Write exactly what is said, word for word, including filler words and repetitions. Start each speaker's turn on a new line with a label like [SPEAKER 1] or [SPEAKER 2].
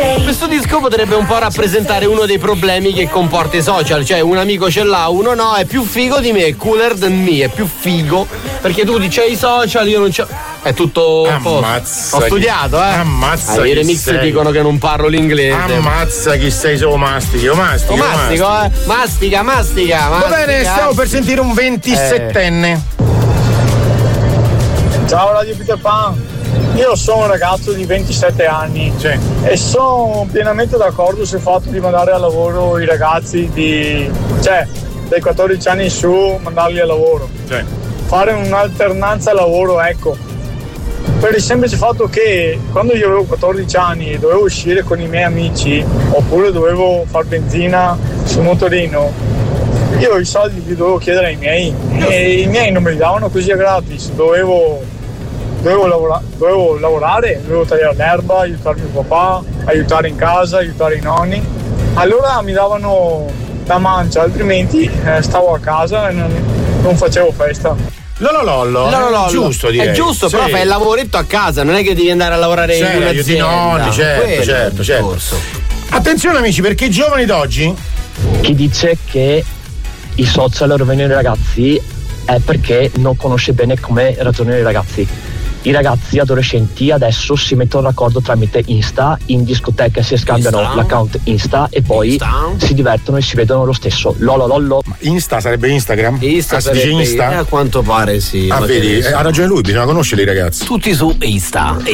[SPEAKER 1] Questo disco potrebbe un po' rappresentare uno dei problemi che comporta i social, cioè un amico ce l'ha, uno no, è più figo di me, è cooler than me, è più figo, perché tu dici i social, io non c'ho. È tutto
[SPEAKER 2] Ammazza
[SPEAKER 1] ho studiato, eh.
[SPEAKER 2] Ammazza.
[SPEAKER 1] Ah, i remix
[SPEAKER 2] sei.
[SPEAKER 1] dicono che non parlo l'inglese.
[SPEAKER 2] Ammazza chi sei, solo mastichi, o mastico,
[SPEAKER 1] oh, mastico,
[SPEAKER 2] mastico.
[SPEAKER 1] eh. Mastica, mastica, mastica.
[SPEAKER 2] Va bene, stiamo per sentire un ventisettenne.
[SPEAKER 3] Eh. Ciao Radio Peter Pan. Io sono un ragazzo di ventisette anni,
[SPEAKER 2] sì,
[SPEAKER 3] e sono pienamente d'accordo sul fatto di mandare a lavoro i ragazzi di, cioè, dai quattordici anni in su, mandarli a lavoro.
[SPEAKER 2] Sì.
[SPEAKER 3] Fare un'alternanza lavoro, ecco. Per il semplice fatto che quando io avevo quattordici anni e dovevo uscire con i miei amici oppure dovevo far benzina sul motorino, io i soldi li dovevo chiedere ai miei e i miei non me li davano così a gratis, dovevo, dovevo, lavora, dovevo lavorare, dovevo tagliare l'erba, aiutare mio papà, aiutare in casa, aiutare i nonni. Allora mi davano la mancia, altrimenti eh, stavo a casa e non, non facevo festa.
[SPEAKER 2] Lollo lollo,
[SPEAKER 1] no, no, no,
[SPEAKER 2] è giusto direi.
[SPEAKER 1] È giusto, sì. Però fai il lavoretto a casa, non è che devi andare a lavorare
[SPEAKER 2] certo,
[SPEAKER 1] in un'azienda.
[SPEAKER 2] Nonni, certo,
[SPEAKER 1] Quello
[SPEAKER 2] certo, certo. Attenzione amici, perché i giovani d'oggi,
[SPEAKER 4] chi dice che i social rovinano i ragazzi è perché non conosce bene come ragionano i ragazzi. I ragazzi adolescenti adesso si mettono d'accordo tramite Insta, in discoteca si scambiano Insta. l'account Insta e poi Insta. si divertono e si vedono lo stesso. Lolo lollo.
[SPEAKER 2] Ma Insta sarebbe Instagram?
[SPEAKER 1] Insta
[SPEAKER 2] ah,
[SPEAKER 1] sarebbe
[SPEAKER 2] si dice Insta?
[SPEAKER 1] A quanto pare sì.
[SPEAKER 2] Ah, vedi, ha ragione lui, bisogna conoscere i ragazzi.
[SPEAKER 1] Tutti su Insta.